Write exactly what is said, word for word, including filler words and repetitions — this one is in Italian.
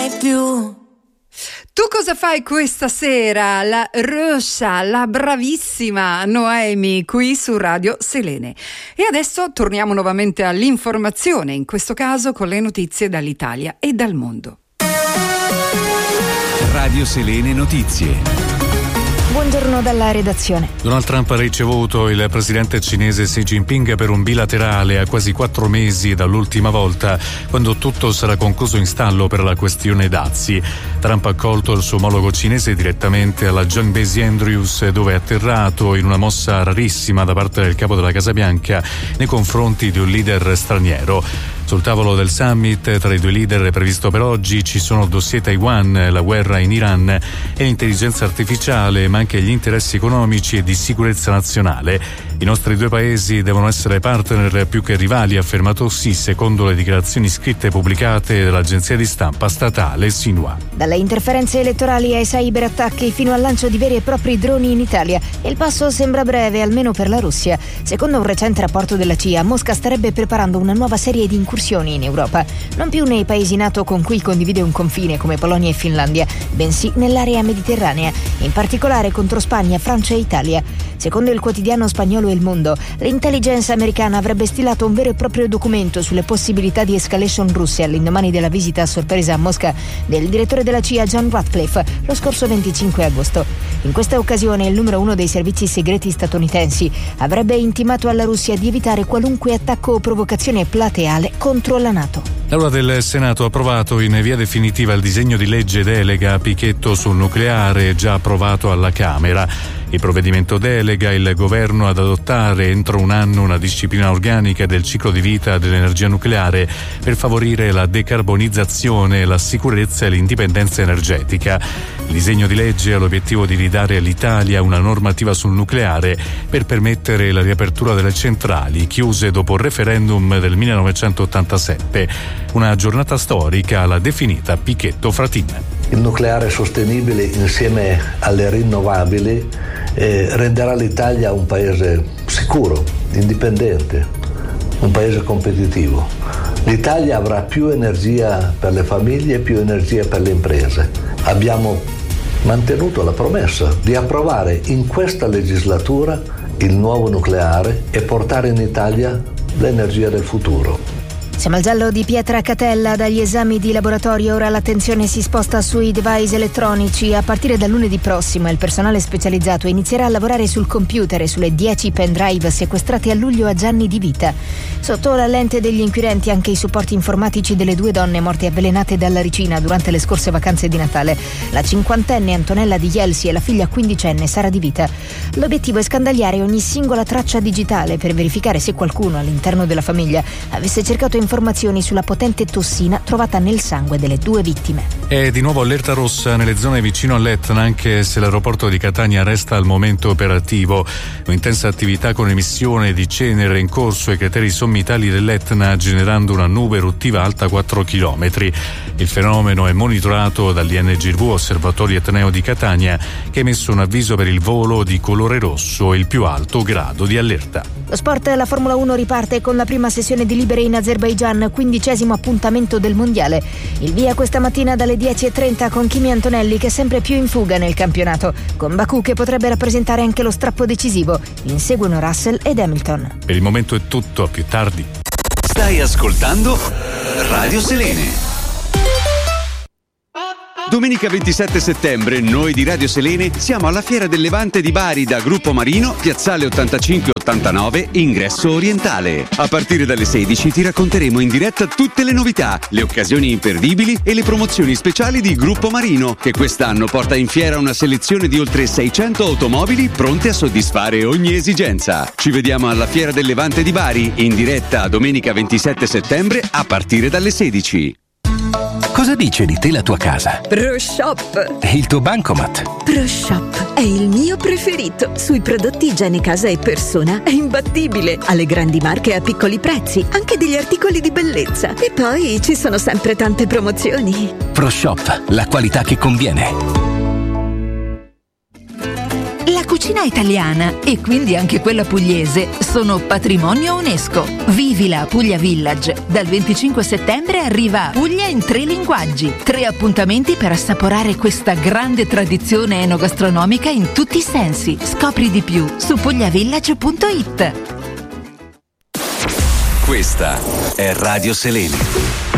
mai più. Tu cosa fai questa sera? La rossa, la bravissima Noemi qui su Radio Selene. E adesso torniamo nuovamente all'informazione, in questo caso con le notizie dall'Italia e dal mondo. Radio Selene Notizie. Buongiorno dalla redazione. Donald Trump ha ricevuto il presidente cinese Xi Jinping per un bilaterale a quasi quattro mesi dall'ultima volta, quando tutto sarà concluso in stallo per la questione dazi. Trump ha accolto il suo omologo cinese direttamente alla John Basie Andrews, dove è atterrato in una mossa rarissima da parte del capo della Casa Bianca nei confronti di un leader straniero. Sul tavolo del summit tra i due leader previsto per oggi ci sono il dossier Taiwan, la guerra in Iran e l'intelligenza artificiale, ma anche gli interessi economici e di sicurezza nazionale. I nostri due paesi devono essere partner più che rivali, ha affermato Xi, secondo le dichiarazioni scritte pubblicate dall'agenzia di stampa statale Xinhua. Dalle interferenze elettorali ai cyberattacchi fino al lancio di veri e propri droni in Italia, il passo sembra breve, almeno per la Russia. Secondo un recente rapporto della C I A, Mosca starebbe preparando una nuova serie di incursioni in Europa, non più nei paesi NATO con cui condivide un confine come Polonia e Finlandia, bensì nell'area mediterranea, in particolare contro Spagna, Francia e Italia. Secondo il quotidiano spagnolo El Mundo, l'intelligence americana avrebbe stilato un vero e proprio documento sulle possibilità di escalation russe all'indomani della visita a sorpresa a Mosca del direttore della C I A John Ratcliffe lo scorso venticinque agosto. In questa occasione il numero uno dei servizi segreti statunitensi avrebbe intimato alla Russia di evitare qualunque attacco o provocazione plateale contro la NATO. L'Aula del Senato ha approvato in via definitiva il disegno di legge delega a Pichetto sul nucleare, già approvato alla Camera. Il provvedimento delega il governo ad adottare entro un anno una disciplina organica del ciclo di vita dell'energia nucleare per favorire la decarbonizzazione, la sicurezza e l'indipendenza energetica. Il disegno di legge ha l'obiettivo di ridare all'Italia una normativa sul nucleare per permettere la riapertura delle centrali chiuse dopo il referendum del millenovecentottantasette. Una giornata storica l'ha definita Pichetto Fratin. Il nucleare sostenibile insieme alle rinnovabili eh, renderà l'Italia un paese sicuro, indipendente, un paese competitivo. L'Italia avrà più energia per le famiglie e più energia per le imprese. Abbiamo mantenuto la promessa di approvare in questa legislatura il nuovo nucleare e portare in Italia l'energia del futuro. Siamo al giallo di Pietra Catella. Dagli esami di laboratorio ora l'attenzione si sposta sui device elettronici. A partire da lunedì prossimo il personale specializzato inizierà a lavorare sul computer e sulle dieci pendrive sequestrate a luglio a Gianni Di Vita. Sotto la lente degli inquirenti anche i supporti informatici delle due donne morte avvelenate dalla ricina durante le scorse vacanze di Natale, la cinquantenne Antonella Di Jelsi e la figlia quindicenne Sara Di Vita. L'obiettivo è scandagliare ogni singola traccia digitale per verificare se qualcuno all'interno della famiglia avesse cercato informazioni sulla potente tossina trovata nel sangue delle due vittime. È di nuovo allerta rossa nelle zone vicino all'Etna, anche se l'aeroporto di Catania resta al momento operativo. Un'intensa attività con emissione di cenere in corso ai crateri sommitali dell'Etna, generando una nube eruttiva alta quattro chilometri. Il fenomeno è monitorato dall'I N G R V, Osservatorio Etneo di Catania, che ha emesso un avviso per il volo di colore rosso, il più alto grado di allerta. Lo sport, la Formula uno riparte con la prima sessione di libere in Azerbaigian, quindicesimo appuntamento del mondiale. Il via questa mattina dalle dieci e trenta con Kimi Antonelli, che è sempre più in fuga nel campionato, con Baku che potrebbe rappresentare anche lo strappo decisivo. Inseguono Russell ed Hamilton. Per il momento è tutto, a più tardi. Stai ascoltando Radio Selene. Domenica ventisette settembre noi di Radio Selene siamo alla Fiera del Levante di Bari da Gruppo Marino, piazzale ottantacinque ottantanove, ingresso orientale. A partire dalle sedici ti racconteremo in diretta tutte le novità, le occasioni imperdibili e le promozioni speciali di Gruppo Marino, che quest'anno porta in fiera una selezione di oltre seicento automobili pronte a soddisfare ogni esigenza. Ci vediamo alla Fiera del Levante di Bari, in diretta domenica ventisette settembre a partire dalle sedici. Cosa dice di te la tua casa? ProShop. E il tuo bancomat? ProShop è il mio preferito. Sui prodotti igiene casa e persona è imbattibile. Alle grandi marche a piccoli prezzi, anche degli articoli di bellezza. E poi ci sono sempre tante promozioni. ProShop, la qualità che conviene. La cucina italiana e quindi anche quella pugliese sono patrimonio UNESCO. Vivila a Puglia Village. Dal venticinque settembre arriva Puglia in tre linguaggi. Tre appuntamenti per assaporare questa grande tradizione enogastronomica in tutti i sensi. Scopri di più su pugliavillage punto it. Questa è Radio Selene.